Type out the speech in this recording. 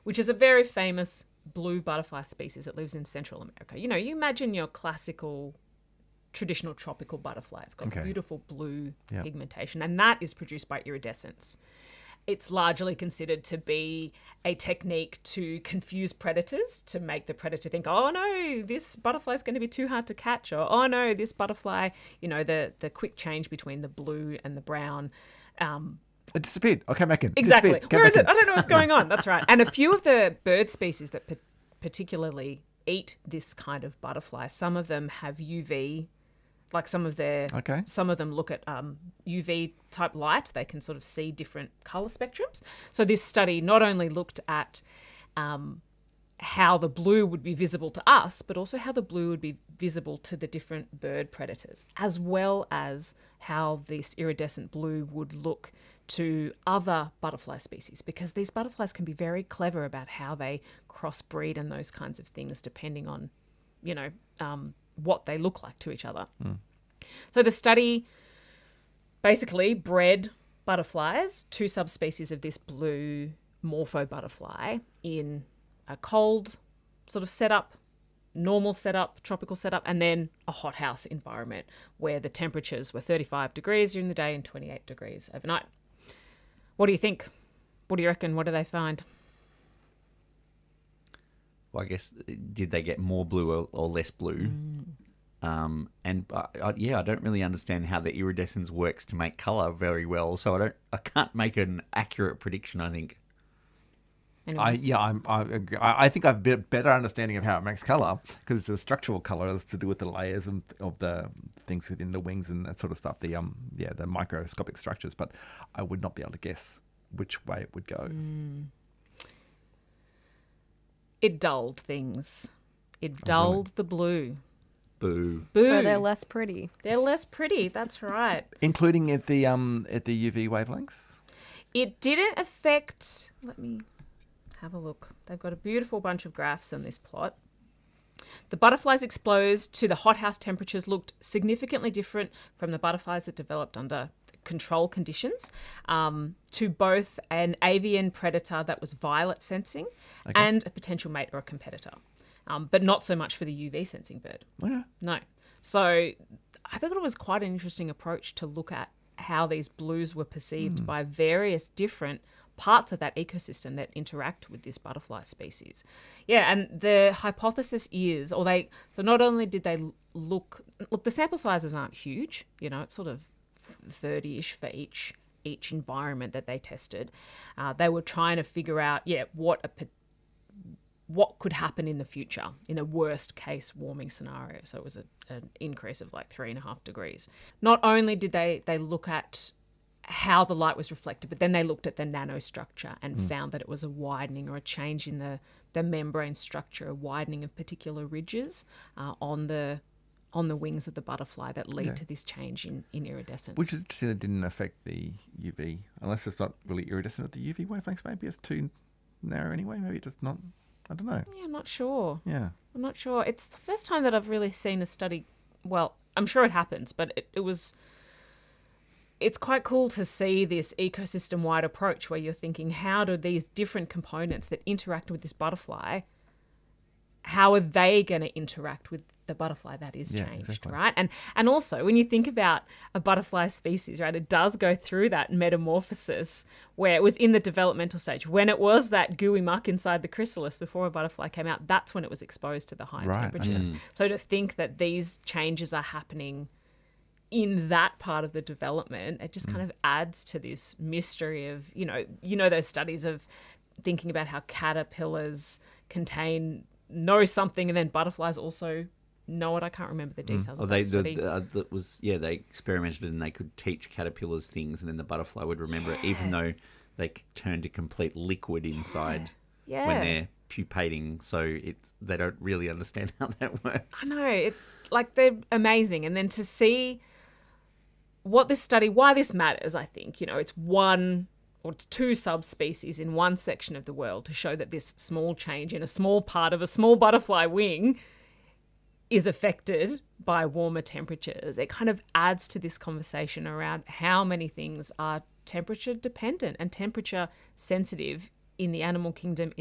which is a very famous blue butterfly species that lives in Central America. You know, you imagine your classical traditional tropical butterfly. It's got beautiful blue pigmentation, and that is produced by iridescence. It's largely considered to be a technique to confuse predators, to make the predator think, oh no, this butterfly is going to be too hard to catch, or oh no, this butterfly, you know, the quick change between the blue and the brown. It disappeared. I'll come back in. Exactly. Where is it? I don't know what's going on. That's right. And a few of the bird species that particularly eat this kind of butterfly, some of them have UV. Like some of them look at UV type light. They can sort of see different colour spectrums. So this study not only looked at how the blue would be visible to us, but also how the blue would be visible to the different bird predators, as well as how this iridescent blue would look to other butterfly species, because these butterflies can be very clever about how they crossbreed and those kinds of things depending on, you know, what they look like to each other. So the study basically bred butterflies, 2 subspecies of this blue morpho butterfly, in a cold sort of setup, normal setup, tropical setup, and then a hothouse environment where the temperatures were 35 degrees during the day and 28 degrees overnight. What do you think? What do you reckon? What do they find? Well, I guess, did they get more blue or less blue? And I don't really understand how the iridescence works to make colour very well, so I can't make an accurate prediction, I think. I agree. I think I've a better understanding of how it makes colour, because it's the structural colour is to do with the layers of the things within the wings and that sort of stuff. The microscopic structures, but I would not be able to guess which way it would go. It dulled things. It dulled the blue. Boo. Boo. So they're less pretty. They're less pretty. That's right. Including at the UV wavelengths. It didn't affect. Let me have a look. They've got a beautiful bunch of graphs on this plot. The butterflies exposed to the hothouse temperatures looked significantly different from the butterflies that developed under control conditions, to both an avian predator that was violet sensing and a potential mate or a competitor. But not so much for the UV sensing bird. Yeah. No. So I thought it was quite an interesting approach to look at how these blues were perceived by various different parts of that ecosystem that interact with this butterfly species. Yeah, and the hypothesis is, so not only did they look, the sample sizes aren't huge, you know, it's sort of 30-ish for each environment that they tested. They were trying to figure out, what could happen in the future in a worst case warming scenario. So it was an increase of like 3.5 degrees. Not only did they look at how the light was reflected, but then they looked at the nanostructure and found that it was a widening or a change in the membrane structure, a widening of particular ridges on the wings of the butterfly that lead to this change in iridescence. Which is interesting, it didn't affect the UV, unless it's not really iridescent at the UV wavelengths. Maybe it's too narrow anyway. Maybe it does not. I don't know. Yeah, I'm not sure. Yeah. I'm not sure. It's the first time that I've really seen a study. Well, I'm sure it happens, but it's quite cool to see this ecosystem-wide approach where you're thinking, how do these different components that interact with this butterfly, how are they going to interact with the butterfly that is changed, exactly. right? And also, when you think about a butterfly species, right, it does go through that metamorphosis where it was in the developmental stage. When it was that gooey muck inside the chrysalis before a butterfly came out, that's when it was exposed to the high temperatures. So to think that these changes are happening in that part of the development, it just kind of adds to this mystery of, you know those studies of thinking about how caterpillars know something and then butterflies also know it. I can't remember the details of that study. They experimented and they could teach caterpillars things, and then the butterfly would remember it, even though they turn to complete liquid inside when they're pupating. So they don't really understand how that works. I know. They're amazing. And then to see why this matters, I think, it's one or 2 subspecies in one section of the world to show that this small change in a small part of a small butterfly wing is affected by warmer temperatures. It kind of adds to this conversation around how many things are temperature dependent and temperature sensitive in the animal kingdom